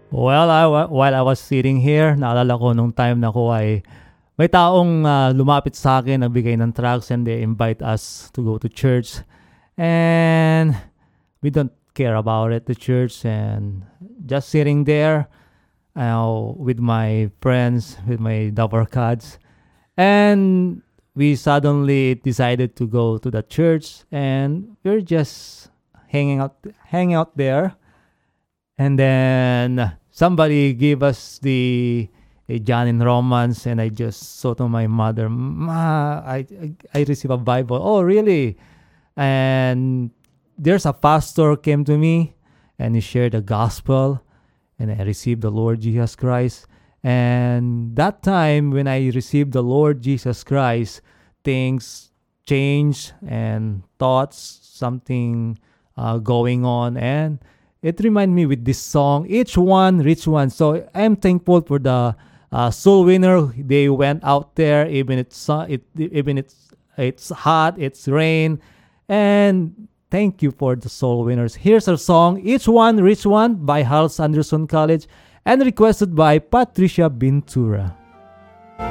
Well, while I was sitting here, naalala ko nung time na ko ay may taong lumapit sa akin, nagbigay ng tracts and they invite us to go to church. And we don't care about it, the church, and just sitting there with my friends, with my Davar Cads. And we suddenly decided to go to the church and we're just hanging out there. And then somebody gave us the a John in Romans, and I just saw to my mother, Ma, I received a Bible. Oh, really? And there's a pastor came to me, and he shared the gospel, and I received the Lord Jesus Christ. And that time when I received the Lord Jesus Christ, things changed and thoughts something going on, and it reminded me with this song, each one rich one. So I'm thankful for the soul winner. They went out there even it's hot, it's rain, and thank you for the soul winners. Here's our song, each one rich one by Hals Anderson College, and requested by Patricia Bintura.